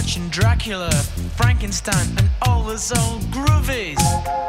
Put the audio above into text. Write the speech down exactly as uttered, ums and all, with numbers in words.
watching Dracula, Frankenstein, and all those old groovies.